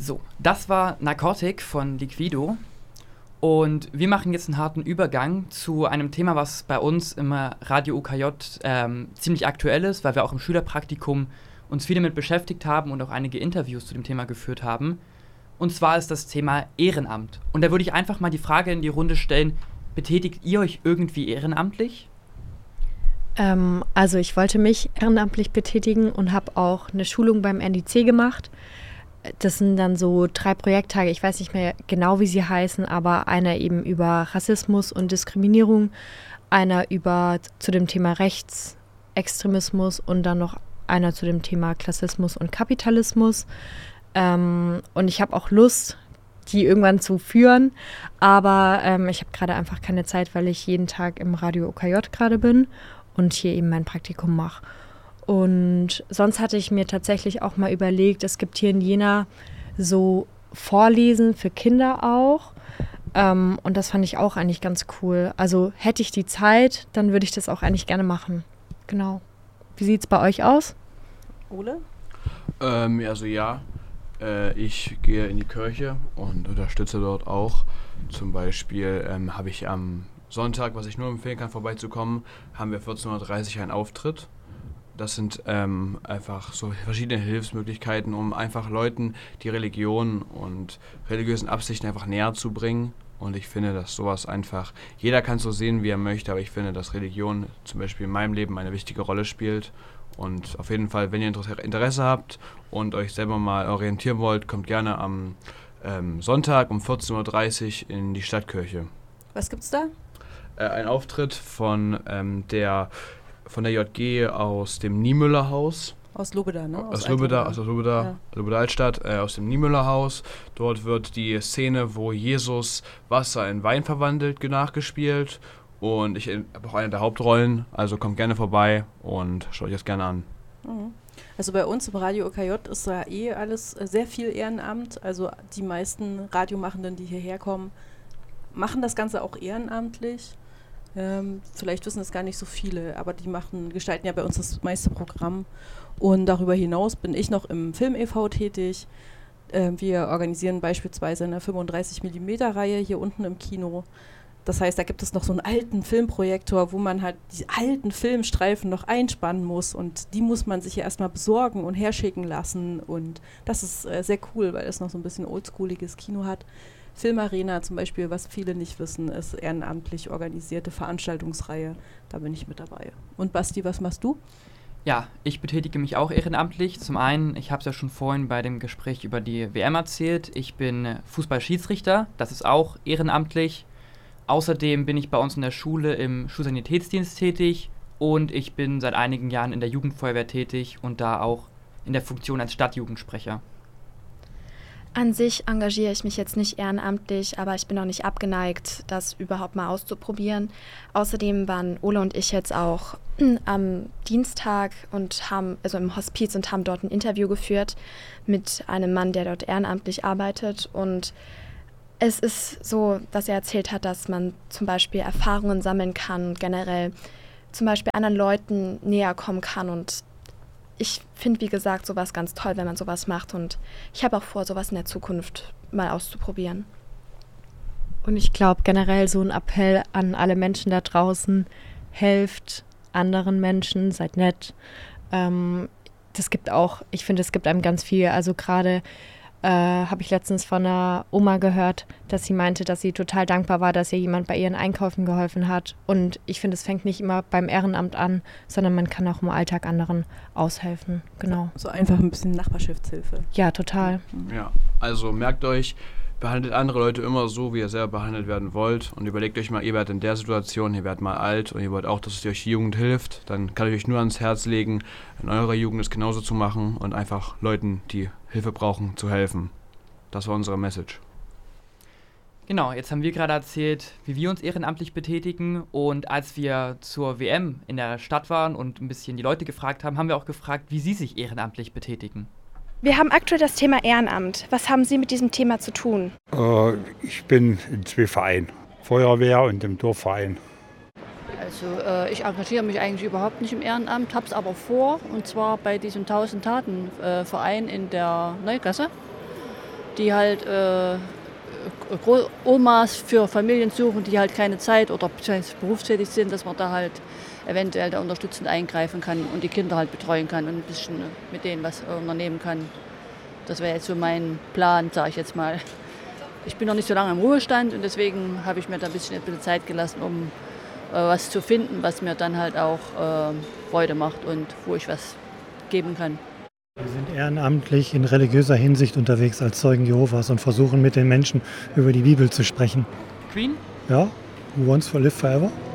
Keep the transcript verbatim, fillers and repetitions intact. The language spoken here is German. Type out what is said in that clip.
So, das war Narcotic von Liquido. Und wir machen jetzt einen harten Übergang zu einem Thema, was bei uns im Radio U K J ähm, ziemlich aktuell ist, weil wir auch im Schülerpraktikum uns viel damit beschäftigt haben und auch einige Interviews zu dem Thema geführt haben. Und zwar ist das Thema Ehrenamt. Und da würde ich einfach mal die Frage in die Runde stellen, betätigt ihr euch irgendwie ehrenamtlich? Ähm, also ich wollte mich ehrenamtlich betätigen und habe auch eine Schulung beim N D C gemacht. Das sind dann so drei Projekttage, ich weiß nicht mehr genau, wie sie heißen, aber einer eben über Rassismus und Diskriminierung, einer über zu dem Thema Rechtsextremismus und dann noch einer zu dem Thema Klassismus und Kapitalismus. Ähm, und ich habe auch Lust, die irgendwann zu führen, aber ähm, ich habe gerade einfach keine Zeit, weil ich jeden Tag im Radio U K J gerade bin und hier eben mein Praktikum mache. Und sonst hatte ich mir tatsächlich auch mal überlegt, es gibt hier in Jena so Vorlesen für Kinder auch. Ähm, und das fand ich auch eigentlich ganz cool. Also hätte ich die Zeit, dann würde ich das auch eigentlich gerne machen. Genau. Wie sieht es bei euch aus? Ole? Ähm, also ja, äh, ich gehe in die Kirche und unterstütze dort auch. Zum Beispiel ähm, habe ich am Sonntag, was ich nur empfehlen kann, vorbeizukommen, haben wir vierzehn Uhr dreißig einen Auftritt. Das sind ähm, einfach so verschiedene Hilfsmöglichkeiten, um einfach Leuten die Religion und religiösen Absichten einfach näher zu bringen. Und ich finde, dass sowas einfach, jeder kann es so sehen, wie er möchte, aber ich finde, dass Religion zum Beispiel in meinem Leben eine wichtige Rolle spielt. Und auf jeden Fall, wenn ihr Interesse habt und euch selber mal orientieren wollt, kommt gerne am ähm, Sonntag um vierzehn Uhr dreißig in die Stadtkirche. Was gibt's da? Äh, ein Auftritt von ähm, der... von der J G aus dem Niemöller-Haus. Aus Lobeda, ne? Aus, aus Lobeda, aus Lobeda, ja. Lobeda Altstadt, äh, aus dem Niemöller-Haus. Dort wird die Szene, wo Jesus Wasser in Wein verwandelt, nachgespielt. Und ich habe auch eine der Hauptrollen, also kommt gerne vorbei und schaut euch das gerne an. Mhm. Also bei uns im Radio U K J ist da eh alles sehr viel Ehrenamt. Also die meisten Radiomachenden, die hierher kommen, machen das Ganze auch ehrenamtlich. Ähm, vielleicht wissen es gar nicht so viele, aber die machen, gestalten ja bei uns das meiste Programm. Und darüber hinaus bin ich noch im Film-E V tätig. Ähm, wir organisieren beispielsweise eine fünfunddreißig Millimeter Reihe hier unten im Kino. Das heißt, da gibt es noch so einen alten Filmprojektor, wo man halt die alten Filmstreifen noch einspannen muss. Und die muss man sich ja erstmal besorgen und herschicken lassen. Und das ist äh, sehr cool, weil es noch so ein bisschen oldschooliges Kino hat. Filmarena zum Beispiel, was viele nicht wissen, ist ehrenamtlich organisierte Veranstaltungsreihe. Da bin ich mit dabei. Und Basti, was machst du? Ja, ich betätige mich auch ehrenamtlich. Zum einen, ich habe es ja schon vorhin bei dem Gespräch über die W M erzählt, ich bin Fußballschiedsrichter, das ist auch ehrenamtlich. Außerdem bin ich bei uns in der Schule im Schulsanitätsdienst tätig und ich bin seit einigen Jahren in der Jugendfeuerwehr tätig und da auch in der Funktion als Stadtjugendsprecher. An sich engagiere ich mich jetzt nicht ehrenamtlich, aber ich bin auch nicht abgeneigt, das überhaupt mal auszuprobieren. Außerdem waren Ole und ich jetzt auch am Dienstag und haben, also im Hospiz und haben dort ein Interview geführt mit einem Mann, der dort ehrenamtlich arbeitet. Und es ist so, dass er erzählt hat, dass man zum Beispiel Erfahrungen sammeln kann und generell zum Beispiel anderen Leuten näher kommen kann. Und ich finde, wie gesagt, sowas ganz toll, wenn man sowas macht. Und ich habe auch vor, sowas in der Zukunft mal auszuprobieren. Und ich glaube generell so ein Appell an alle Menschen da draußen, helft anderen Menschen, seid nett. Ähm, das gibt auch, ich finde, es gibt einem ganz viel. Also gerade äh, habe ich letztens von einer Oma gehört, dass sie meinte, dass sie total dankbar war, dass ihr jemand bei ihren Einkaufen geholfen hat. Und ich finde, es fängt nicht immer beim Ehrenamt an, sondern man kann auch im Alltag anderen aushelfen. Genau. So einfach ein bisschen Nachbarschaftshilfe. Ja, total. Ja, also merkt euch, behandelt andere Leute immer so, wie ihr selber behandelt werden wollt und überlegt euch mal, ihr werdet in der Situation, ihr werdet mal alt und ihr wollt auch, dass es euch die Jugend hilft, dann kann ich euch nur ans Herz legen, in eurer Jugend es genauso zu machen und einfach Leuten, die Hilfe brauchen, zu helfen. Das war unsere Message. Genau, jetzt haben wir gerade erzählt, wie wir uns ehrenamtlich betätigen und als wir zur W M in der Stadt waren und ein bisschen die Leute gefragt haben, haben wir auch gefragt, wie sie sich ehrenamtlich betätigen. Wir haben aktuell das Thema Ehrenamt. Was haben Sie mit diesem Thema zu tun? Äh, ich bin in zwei Vereinen, Feuerwehr und im Dorfverein. Also äh, ich engagiere mich eigentlich überhaupt nicht im Ehrenamt, habe es aber vor, und zwar bei diesem tausend Taten Verein in der Neugasse. die halt äh, Omas für Familien suchen, die halt keine Zeit oder berufstätig sind, dass man da halt eventuell da unterstützend eingreifen kann und die Kinder halt betreuen kann und ein bisschen mit denen was unternehmen kann. Das wäre jetzt so mein Plan, sage ich jetzt mal. Ich bin noch nicht so lange im Ruhestand und deswegen habe ich mir da ein bisschen, ein bisschen Zeit gelassen, um äh, was zu finden, was mir dann halt auch äh, Freude macht und wo ich was geben kann. Wir sind ehrenamtlich in religiöser Hinsicht unterwegs als Zeugen Jehovas und versuchen mit den Menschen über die Bibel zu sprechen. Queen? Ja, Who Wants to Live Forever?